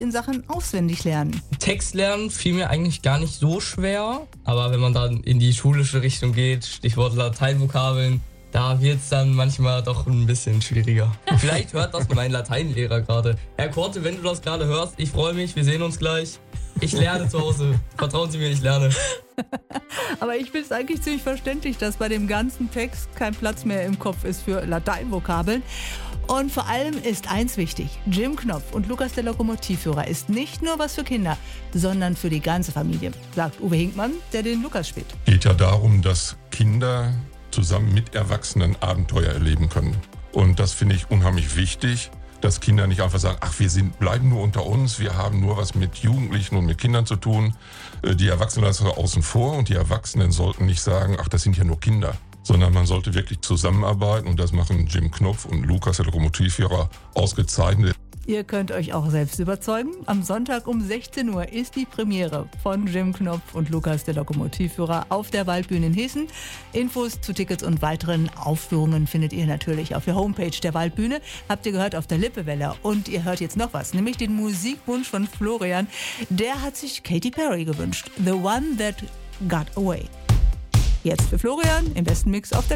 in Sachen Auswendiglernen? Textlernen fiel mir eigentlich gar nicht so schwer, aber wenn man dann in die schulische Richtung geht, Stichwort Lateinvokabeln, da wird es dann manchmal doch ein bisschen schwieriger. Vielleicht hört das mein Lateinlehrer gerade. Herr Korte, wenn du das gerade hörst, ich freue mich, wir sehen uns gleich. Ich lerne zu Hause. Vertrauen Sie mir, ich lerne. Aber ich finde es eigentlich ziemlich verständlich, dass bei dem ganzen Text kein Platz mehr im Kopf ist für Lateinvokabeln. Und vor allem ist eins wichtig: Jim Knopf und Lukas der Lokomotivführer ist nicht nur was für Kinder, sondern für die ganze Familie, sagt Uwe Hinkmann, der den Lukas spielt. Es geht ja darum, dass Kinder zusammen mit Erwachsenen Abenteuer erleben können. Und das finde ich unheimlich wichtig, dass Kinder nicht einfach sagen, ach, bleiben nur unter uns, wir haben nur was mit Jugendlichen und mit Kindern zu tun. Die Erwachsenen lassen wir außen vor und die Erwachsenen sollten nicht sagen, ach, das sind ja nur Kinder. Sondern man sollte wirklich zusammenarbeiten und das machen Jim Knopf und Lukas, der Lokomotivführer, ausgezeichnet. Ihr könnt euch auch selbst überzeugen. Am Sonntag um 16 Uhr ist die Premiere von Jim Knopf und Lukas, der Lokomotivführer, auf der Waldbühne in Hessen. Infos zu Tickets und weiteren Aufführungen findet ihr natürlich auf der Homepage der Waldbühne. Habt ihr gehört auf der Lippewelle. Und ihr hört jetzt noch was, nämlich den Musikwunsch von Florian. Der hat sich Katy Perry gewünscht. The One That Got Away. Jetzt für Florian im besten Mix auf der